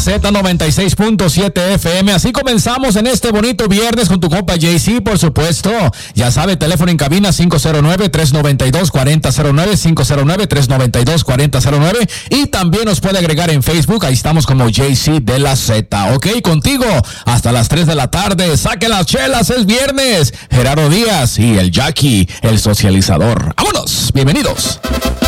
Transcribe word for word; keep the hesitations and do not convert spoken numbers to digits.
Z noventa y seis punto siete F M. Así comenzamos en este bonito viernes con tu compa Jay-Z, por supuesto. Ya sabe, teléfono en cabina cinco cero nueve, tres nueve dos, cuatro cero cero nueve, cinco cero nueve, tres nueve dos, cuatro cero cero nueve. Y también nos puede agregar en Facebook. Ahí estamos como Jay-Z de la Z. Ok, contigo hasta las tres de la tarde. Saque las chelas, es viernes. Gerardo Díaz y el Jackie, el socializador. ¡Vámonos! Bienvenidos.